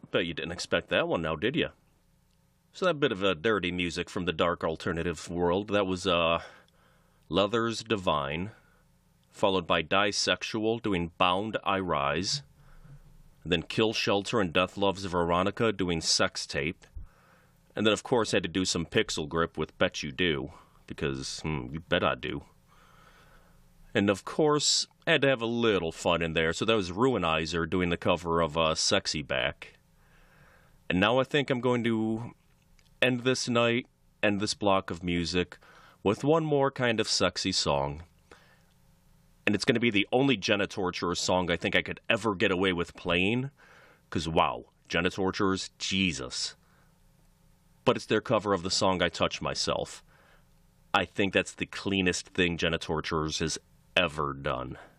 Bet you didn't expect that one now, did you? So that bit of dirty music from the dark alternative world, that was Leathers Divine, followed by Disexual doing Bound I Rise, and then Kill Shelter and Death Loves Veronica doing Sex Tape, and then of course I had to do some Pixel Grip with Bet You Do, because you bet I do. And of course, I had to have a little fun in there, so that was Ruinizer doing the cover of Sexy Back. And now I think I'm going to end this night, end this block of music, with one more kind of sexy song. And it's going to be the only Genitorturers song I think I could ever get away with playing, because wow, Genitorturers, Jesus. But it's their cover of the song I Touch Myself. I think that's the cleanest thing Genitorturers has ever done.